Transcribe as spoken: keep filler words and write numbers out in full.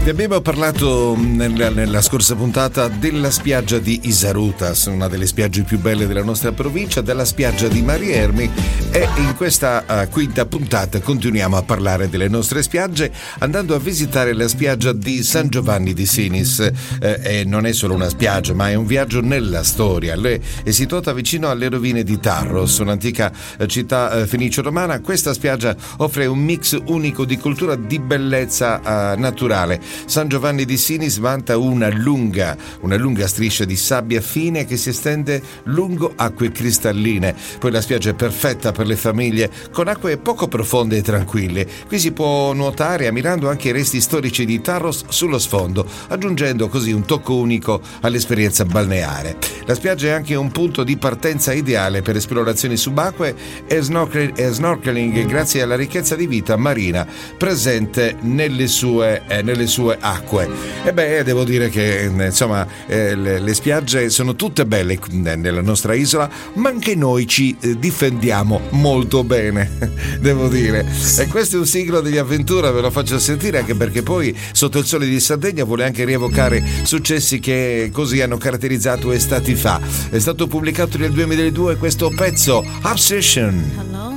Vi abbiamo parlato nella, nella scorsa puntata della spiaggia di Isarutas, una delle spiagge più belle della nostra provincia, della spiaggia di Mariermi, e in questa uh, quinta puntata continuiamo a parlare delle nostre spiagge andando a visitare la spiaggia di San Giovanni di Sinis. Eh, e non è solo una spiaggia, ma è un viaggio nella storia. Lei è situata vicino alle rovine di Tarros, un'antica eh, città eh, fenicio-romana. Questa spiaggia offre un mix unico di cultura, di bellezza eh, naturale. San Giovanni di Sinis vanta una lunga, una lunga striscia di sabbia fine che si estende lungo acque cristalline. Poi la spiaggia è perfetta per le famiglie, con acque poco profonde e tranquille. Qui si può nuotare ammirando anche i resti storici di Tarros sullo sfondo, aggiungendo così un tocco unico all'esperienza balneare. La spiaggia è anche un punto di partenza ideale per esplorazioni subacquee e, snorkel- e snorkeling grazie alla ricchezza di vita marina presente nelle sue, eh, nelle sue acque. E beh, devo dire che insomma eh, le, le spiagge sono tutte belle nella nostra isola, ma anche noi ci eh, difendiamo molto bene, devo dire. E questo è un siglo degli avventura, ve lo faccio sentire, anche perché poi Sotto il sole di Sardegna vuole anche rievocare successi che così hanno caratterizzato estati fa. È stato pubblicato nel duemiladue questo pezzo, Obsession.